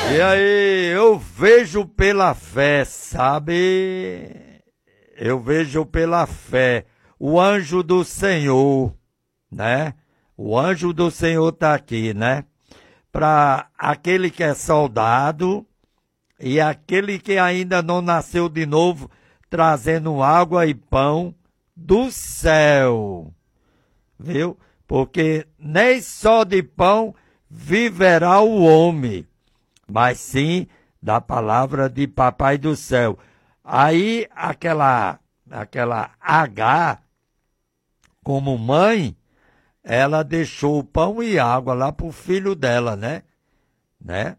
E aí, eu vejo pela fé, sabe? Eu vejo pela fé o anjo do Senhor, né? O anjo do Senhor está aqui, né? Para aquele que é soldado e aquele que ainda não nasceu de novo, trazendo água e pão do céu, viu? Porque nem só de pão viverá o homem, mas sim da palavra de Papai do Céu. Aí aquela H, como mãe, ela deixou pão e água lá pro filho dela, né?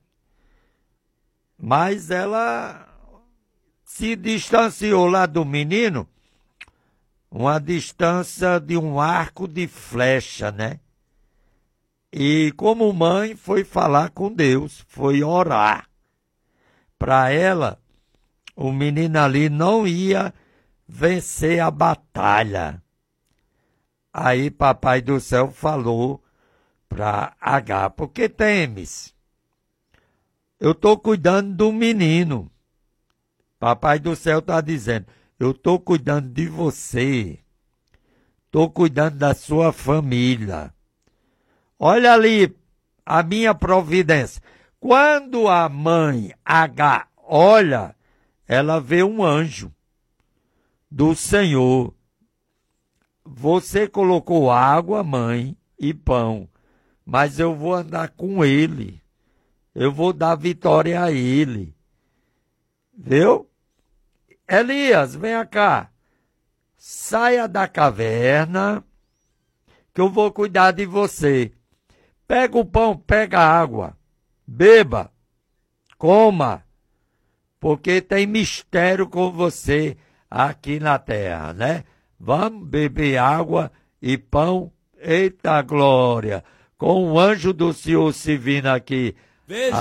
Mas ela se distanciou lá do menino, uma distância de um arco de flecha, né? E como mãe foi falar com Deus, foi orar. Para ela, o menino ali não ia vencer a batalha. Aí Papai do Céu falou para H, por que temes? Eu estou cuidando do menino. Papai do Céu está dizendo, eu estou cuidando de você. Estou cuidando da sua família. Olha ali a minha providência. Quando a mãe H olha, ela vê um anjo do Senhor. Você colocou água, mãe, e pão, mas eu vou andar com ele. Eu vou dar vitória a ele. Viu? Elias, venha cá. Saia da caverna, que eu vou cuidar de você. Pega o pão, pega a água. Beba, coma, porque tem mistério com você aqui na terra, né? Vamos beber água e pão. Eita glória! Com o anjo do Senhor se vindo aqui. Veja